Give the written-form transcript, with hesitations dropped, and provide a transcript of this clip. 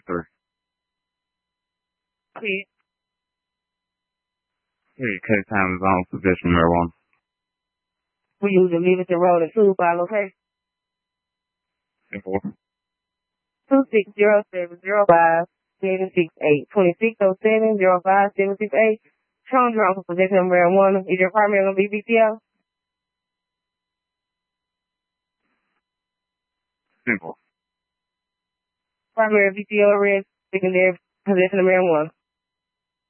sir. Please. Hey, case time is on possession of marijuana. We usually leave it to roll the food by location. 4. 260-705-768. 2607-05-768. Shown drunk for possession of marijuana. Is your primary going to be BTO? Simple. Primary BTO arrest, secondary possession of marijuana.